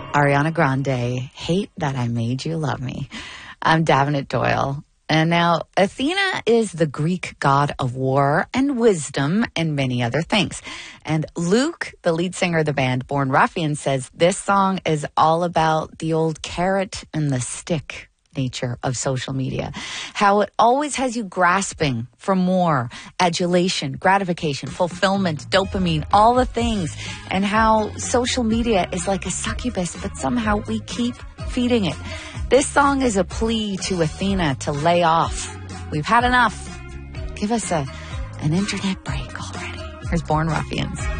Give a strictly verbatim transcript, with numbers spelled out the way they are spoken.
Ariana Grande, Hate That I Made You Love Me. I'm Davenant Doyle. And now, Athena is the Greek god of war and wisdom and many other things. And Luke, the lead singer of the band Born Ruffians, says this song is all about the old carrot and the stick nature of social media. How it always has you grasping for more, adulation, gratification, fulfillment, dopamine, all the things. And how social media is like a succubus, but somehow we keep feeding it. This song is a plea to Athena to lay off. We've had enough. Give us a an internet break already. Here's Born Ruffians.